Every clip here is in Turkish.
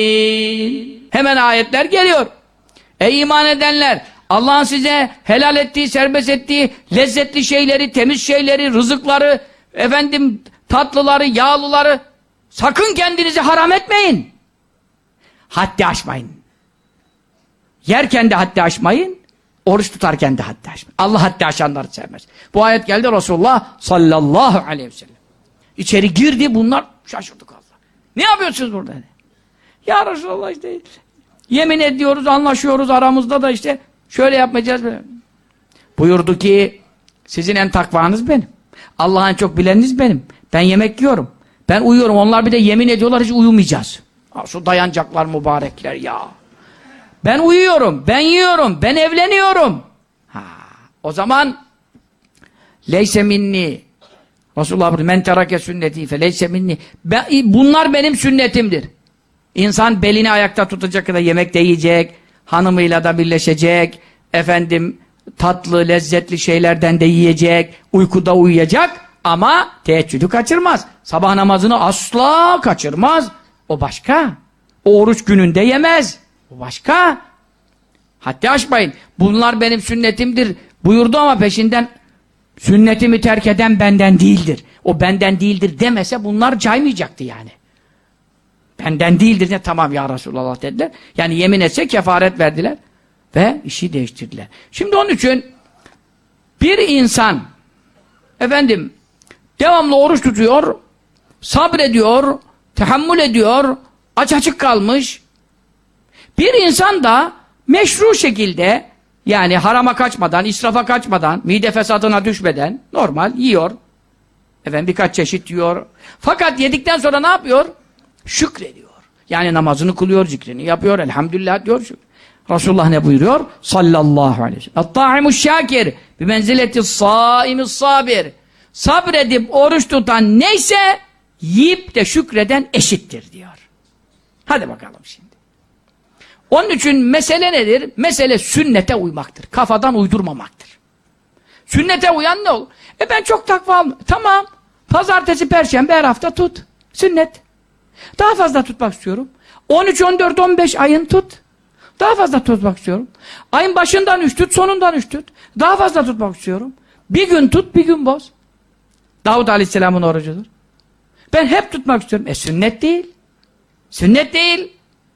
Hemen ayetler geliyor. Ey iman edenler! Allah'ın size helal ettiği, serbest ettiği lezzetli şeyleri, temiz şeyleri, rızıkları, tatlıları, yağlıları sakın kendinizi haram etmeyin. Haddi aşmayın. Yerken de haddi aşmayın, oruç tutarken de haddi aşmayın. Allah haddi aşanları sevmez. Bu ayet geldi, Resulullah sallallahu aleyhi ve sellem İçeri girdi, bunlar şaşırdı kaldı. Ne yapıyorsunuz burada? Ya Resulullah işte yemin ediyoruz, anlaşıyoruz aramızda da işte şöyle yapmayacağız. Böyle. Buyurdu ki sizin en takvanız benim. Allah'ın en çok bileniniz benim. Ben yemek yiyorum. Ben uyuyorum. Onlar bir de yemin ediyorlar hiç uyumayacağız. Şu dayanacaklar mübarekler ya. Ben uyuyorum, ben yiyorum, ben evleniyorum. O zaman leyse minni Resulullah buyuruyor, men terake sünneti fe leyse minni. Bunlar benim sünnetimdir. İnsan belini ayakta tutacak kadar yemek de yiyecek, hanımıyla da birleşecek, tatlı, lezzetli şeylerden de yiyecek, uykuda uyuyacak ama teheccüdü kaçırmaz. Sabah namazını asla kaçırmaz. O başka. O oruç gününde yemez. O başka. Haddi aşmayın. Bunlar benim sünnetimdir buyurdu ama peşinden sünnetimi terk eden benden değildir. O benden değildir demese bunlar caymayacaktı yani. Benden değildir de tamam ya Resulallah dediler. Yani yemin etse kefaret verdiler ve işi değiştirdiler. Şimdi onun için bir insan devamlı oruç tutuyor, sabrediyor, tahammül ediyor, aç açık kalmış. Bir insan da meşru şekilde yani harama kaçmadan, israfa kaçmadan, mide fesadına düşmeden normal yiyor. Birkaç çeşit yiyor. Fakat yedikten sonra ne yapıyor? Şükrediyor. Yani namazını kılıyor, zikrini yapıyor, elhamdülillah diyor. Resulullah ne buyuruyor? Sallallahu aleyhi ve sellem. Et-ta'imuş şakir bimenziletis saimis sabir. Sabredip oruç tutan neyse yiyip de şükreden eşittir diyor. Hadi bakalım şimdi. Onun için mesele nedir? Mesele sünnete uymaktır. Kafadan uydurmamaktır. Sünnete uyan ne olur? Ben çok takvalıyım. Tamam. Pazartesi, perşembe her hafta tut. Sünnet. Daha fazla tutmak istiyorum. 13, 14, 15 ayın tut. Daha fazla tutmak istiyorum. Ayın başından 3 tut, sonundan 3 tut. Daha fazla tutmak istiyorum. Bir gün tut, bir gün boz. Davud Aleyhisselam'ın orucudur. Ben hep tutmak istiyorum. Sünnet değil. Sünnet değil.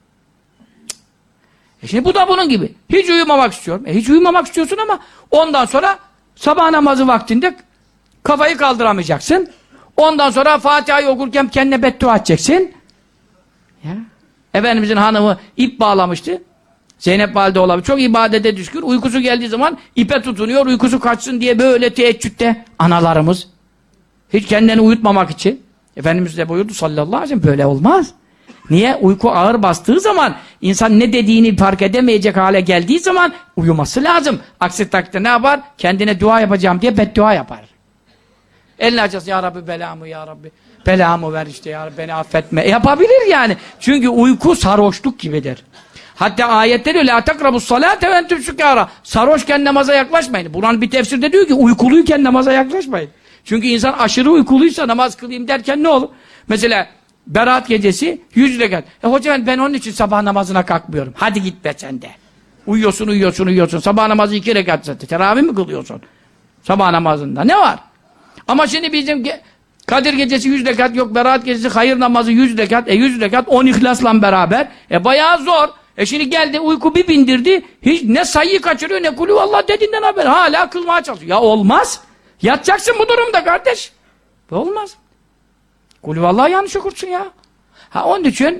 Şimdi bu da bunun gibi. Hiç uyumamak istiyorum. Hiç uyumamak istiyorsun ama ondan sonra sabah namazı vaktinde kafayı kaldıramayacaksın. Ondan sonra Fatiha'yı okurken kendine beddua edeceksin. Ya. Efendimizin hanımı ip bağlamıştı. Zeynep valide olabilir. Çok ibadete düşkün. Uykusu geldiği zaman ipe tutunuyor. Uykusu kaçsın diye böyle teheccüde analarımız. Hiç kendini uyutmamak için. Efendimiz de buyurdu sallallahu aleyhi ve sellem böyle olmaz. Niye? Uyku ağır bastığı zaman insan ne dediğini fark edemeyecek hale geldiği zaman uyuması lazım. Aksi takdirde ne yapar? Kendine dua yapacağım diye beddua yapar. Elini açarsın ya Rabbi belamı ya Rabbi. Belamı ver işte ya Rabbi beni affetme. Yapabilir yani. Çünkü uyku sarhoşluk gibidir. Hatta ayette diyor la takrabus salate ve entüm sukara. Sarhoşken namaza yaklaşmayın. Buranın bir tefsirde diyor ki uykuluyken namaza yaklaşmayın. Çünkü insan aşırı uykuluysa namaz kılayım derken ne olur? Mesela Berat gecesi 100 rekat. Hocam ben onun için sabah namazına kalkmıyorum. Hadi git be sen de. Uyuyorsun. Sabah namazı 2 rekat zaten. Teravih mi kılıyorsun? Sabah namazında. Ne var? Ama şimdi bizim Kadir gecesi 100 rekat yok. Berat gecesi hayır namazı 100 rekat. 100 rekat 10 ihlasla beraber. Bayağı zor. Şimdi geldi uyku bir bindirdi. Hiç ne sayıyı kaçırıyor ne kulüvallah dediğinden haber. Hala kılmaya çalışıyor. Ya olmaz. Yatacaksın bu durumda kardeş. Olmaz. Kulüvallah yanlış okursun ya. Onun için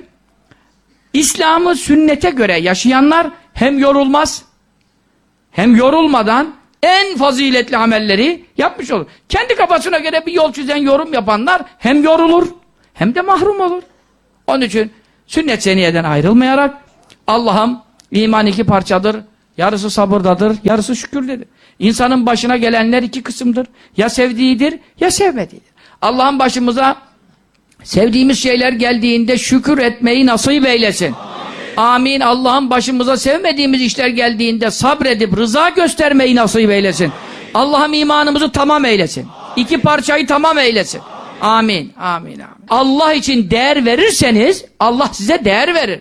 İslam'ı sünnete göre yaşayanlar hem yorulmaz hem yorulmadan en faziletli amelleri yapmış olur. Kendi kafasına göre bir yol çizen yorum yapanlar hem yorulur hem de mahrum olur. Onun için sünnet seniyeden ayrılmayarak Allah'ım iman 2 parçadır. Yarısı sabırdadır, yarısı şükürdedir. İnsanın başına gelenler 2 kısımdır. Ya sevdiğidir ya sevmediğidir. Allah'ın başımıza sevdiğimiz şeyler geldiğinde şükür etmeyi nasip eylesin. Amin. Allah'ın başımıza sevmediğimiz işler geldiğinde sabredip rıza göstermeyi nasip eylesin. Allah'ım imanımızı tamam eylesin. 2 parçayı tamam eylesin. Amin. Amin. Amin. Allah için değer verirseniz Allah size değer verir.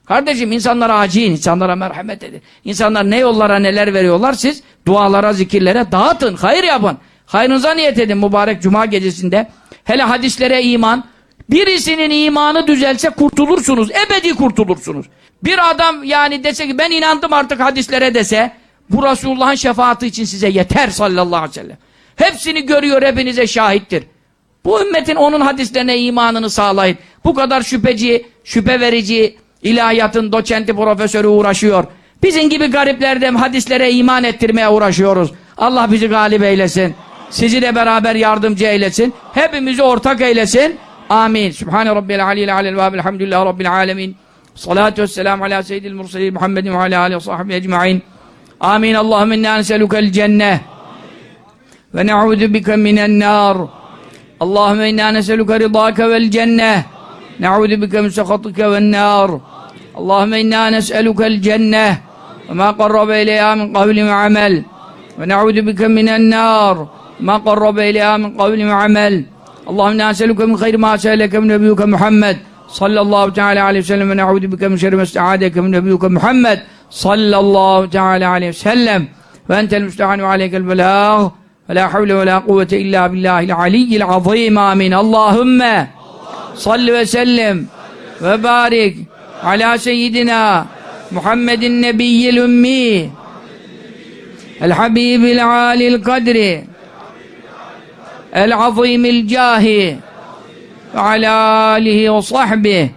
Kardeşim insanlara acıyın, insanlara merhamet edin. İnsanlar ne yollara neler veriyorlar, siz dualara, zikirlere dağıtın, hayır yapın. Hayrınıza niyet edin mübarek cuma gecesinde. Hele hadislere iman. Birisinin imanı düzelse kurtulursunuz, ebedi kurtulursunuz. Bir adam yani dese ki ben inandım artık hadislere dese, bu Resulullah'ın şefaati için size yeter sallallahu aleyhi ve sellem. Hepsini görüyor, hepinize şahittir. Bu ümmetin onun hadislerine imanını sağlayın. Bu kadar şüpheci, şüphe verici, ilahiyatın doçenti, profesörü uğraşıyor. Bizim gibi gariplerden hadislere iman ettirmeye uğraşıyoruz. Allah bizi galip eylesin. Sizi de beraber yardımcı eylesin. Hepimizi ortak eylesin. Amin. Sübhane Rabbil Aliyyil Alel ve Elhamdülillahi Rabbil Alemin. Salatu vesselamu ala seyyidil murselin Muhammedin ve ala alihi ve sahbihi ecma'in. Amin. Allahümme inna neselukel cenneh ve ne'udu bike minen nar. Allahümme inna neseluke ridâke vel cenneh. Ne'udu bike min sekhatike ven nar. Allahümme inna nes'elukel cenneh ve ma qarrabe ileyha min kavli ve amel. Ve ne'udu bike minen nar. Ma qarrabe ileyha min kavli ve amel. Allahümme inna nes'eluke min hayri ma se'eleke min nebiyyuke Muhammed sallallahu teala aleyhi ve sellem ve ne'udu bike min şerri ma ista'adeke min nebiyyuke Muhammed sallallahu teala aleyhi ve sellem ve entel müstehanu ve aleykel belâh ve la havle ve la kuvvete illa billahil aliyyil azîm. Amin. Allahümme salli ve sellim ve barik ala seyyidina Muhammedin nebiyyil ümmi el habibil alil kadri el azîmil câhi ve ala alihi ve sahbihi.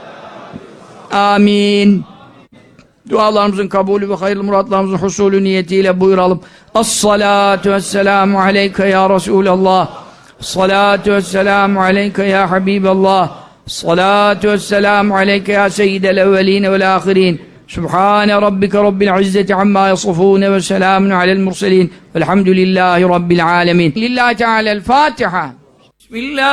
Amin. Dualarımızın kabulü ve hayırlı muratlarımızın husulü niyetiyle buyuralım. As-salatu vesselamu aleyke ya Resulallah. As-salatu vesselamu aleyke ya Habiballah. As-salatu vesselamu aleyke ya seyyidel evveline vel ahirin. Subhane rabbike rabbil izzeti amma yasifune ve selamun alel murselin. Velhamdülillahi rabbil alemin. Lillahi Teala'l Fatiha. Bismillah.